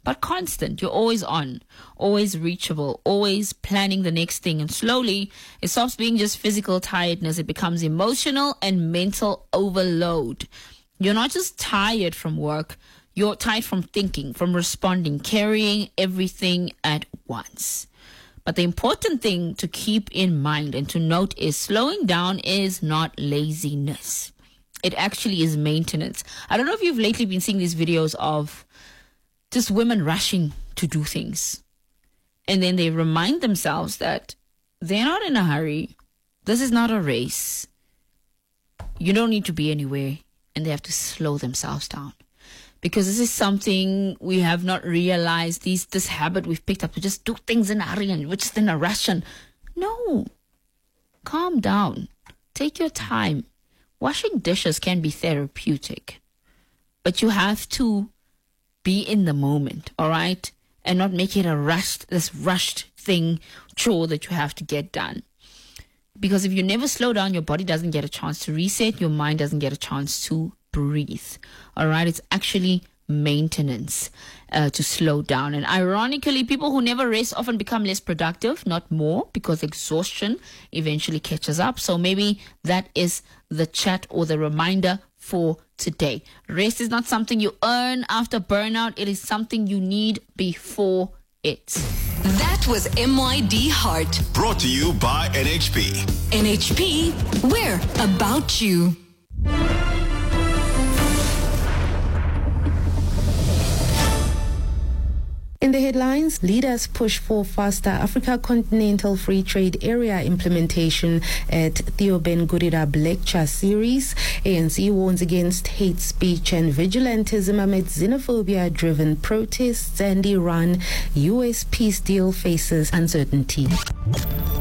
but constant. You're always on, always reachable, always planning the next thing. And slowly, it stops being just physical tiredness. It becomes emotional and mental overload. You're not just tired from work. You're tired from thinking, from responding, carrying everything at once. But the important thing to keep in mind and to note is slowing down is not laziness. It actually is maintenance. I don't know if you've lately been seeing these videos of just women rushing to do things. And then they remind themselves that they're not in a hurry. This is not a race. You don't need to be anywhere. And they have to slow themselves down. Because this is something we have not realized, this habit we've picked up to just do things in a hurry and we're just in a rush. And no, calm down. Take your time. Washing dishes can be therapeutic. But you have to be in the moment, all right? And not make it this rushed chore that you have to get done. Because if you never slow down, your body doesn't get a chance to reset. Your mind doesn't get a chance to breathe. All right? It's actually maintenance to slow down. And ironically, people who never rest often become less productive, not more, because exhaustion eventually catches up. So maybe that is the chat or the reminder for today. Rest is not something you earn after burnout. It is something you need before it. That was MYD Heart. Brought to you by NHP. NHP, we're about you. In the headlines, leaders push for faster Africa Continental Free Trade Area implementation at Theo Ben Gurira Lecture Series. ANC warns against hate speech and vigilantism amid xenophobia-driven protests, and Iran-US peace deal faces uncertainty.